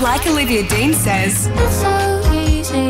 Like Olivia Dean says, It's so easy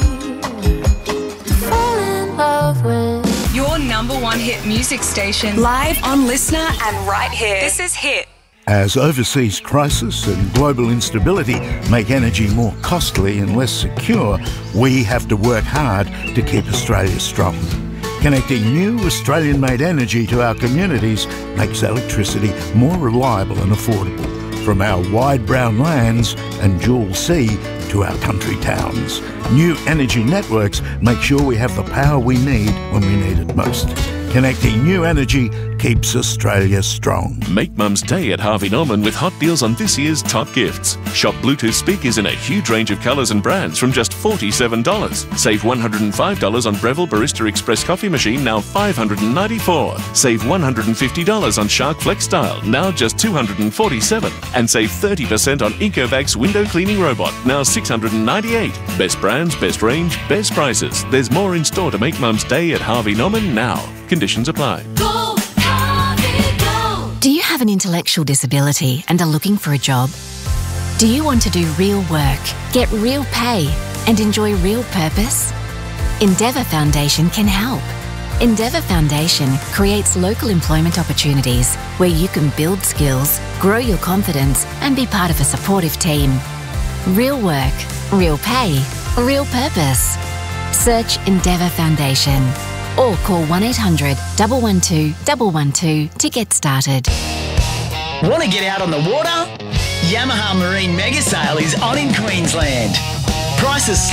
to fall in love with your #1 hit music station, live on Listener and right here. This is Hit. As overseas crisis and global instability make energy more costly and less secure, we have to work hard to keep Australia strong. Connecting new Australian-made energy to our communities makes electricity more reliable and affordable, from our wide brown lands and dual sea to our country towns. New energy networks make sure we have the power we need when we need it most. Connecting new energy keeps Australia strong. Make Mum's Day at Harvey Norman with hot deals on this year's top gifts. Shop Bluetooth speakers in a huge range of colours and brands from just $47. Save $105 on Breville Barista Express coffee machine, now $594. Save $150 on Shark Flex Style, now just $247. And save 30% on Ecovacs window cleaning robot, now $698. Best brands, best range, best prices. There's more in store to make Mum's Day at Harvey Norman now. Conditions apply. Go, Harvey, go! Do you have an intellectual disability and are looking for a job? Do you want to do real work, get real pay, and enjoy real purpose? Endeavour Foundation can help. Endeavour Foundation creates local employment opportunities where you can build skills, grow your confidence, and be part of a supportive team. Real work, real pay, real purpose. Search Endeavour Foundation or call 1800 112 112 to get started. Want to get out on the water? Yamaha Marine Mega Sale is on in Queensland. Prices